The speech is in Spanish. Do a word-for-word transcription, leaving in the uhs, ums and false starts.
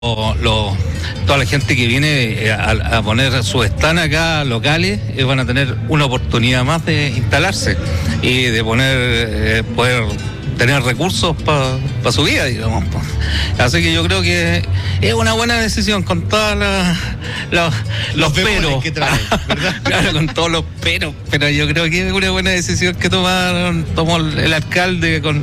Lo, toda la gente que viene a, a poner su stand acá locales eh, van a tener una oportunidad más de instalarse y de poner eh, poder tener recursos para pa su vida, digamos. Así que yo creo que es una buena decisión con todos la, los, los, los peros que trae, ¿verdad? Claro, con todos los peros, pero yo creo que es una buena decisión que tomaron tomó el alcalde con